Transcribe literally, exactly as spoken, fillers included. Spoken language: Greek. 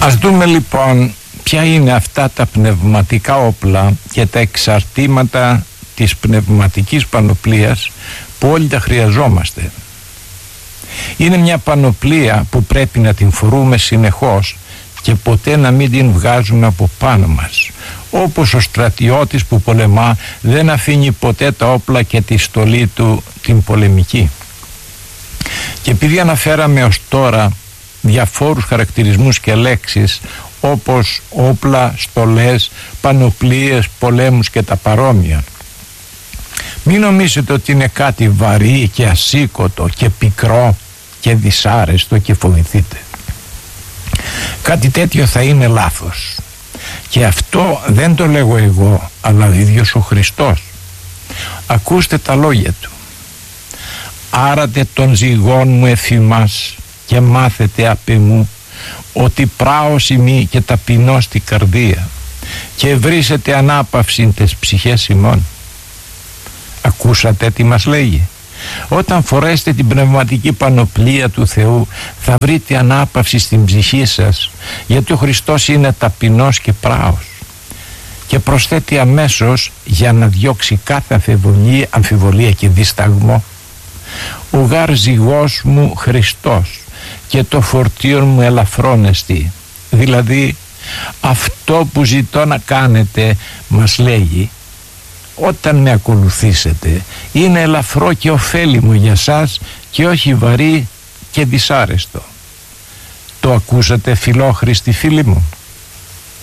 Ας δούμε λοιπόν ποια είναι αυτά τα πνευματικά όπλα και τα εξαρτήματα της πνευματικής πανοπλίας που όλοι τα χρειαζόμαστε. Είναι μια πανοπλία που πρέπει να την φορούμε συνεχώς και ποτέ να μην την βγάζουμε από πάνω μας. Όπως ο στρατιώτης που πολεμά δεν αφήνει ποτέ τα όπλα και τη στολή του την πολεμική. Και επειδή αναφέραμε ως τώρα διαφόρους χαρακτηρισμούς και λέξεις όπως όπλα, στολές, πανοπλίες, πολέμους και τα παρόμοια, μην νομίζετε ότι είναι κάτι βαρύ και ασήκωτο και πικρό και δυσάρεστο και φοβηθείτε. Κάτι τέτοιο θα είναι λάθος. Και αυτό δεν το λέγω εγώ, αλλά ο ίδιος ο Χριστός. Ακούστε τα λόγια του. «Άρατε των ζυγών μου εφημάς και μάθετε απ' εμού ότι πράος ημί και ταπεινός στη καρδία και βρίσετε ανάπαυση τες ψυχές ημών». Ακούσατε τι μας λέγει? Όταν φορέσετε την πνευματική πανοπλία του Θεού θα βρείτε ανάπαυση στην ψυχή σας, γιατί ο Χριστός είναι ταπεινός και πράος. Και προσθέτει αμέσως, για να διώξει κάθε αμφιβολία, αμφιβολία και δισταγμό, «Ο γάρ ζυγός μου Χριστός και το φορτίο μου ελαφρώνεστη». Δηλαδή αυτό που ζητώ να κάνετε, μας λέγει, όταν με ακολουθήσετε, είναι ελαφρό και ωφέλιμο για σας και όχι βαρύ και δυσάρεστο. Το ακούσατε, φιλόχρηστοι φίλοι μου?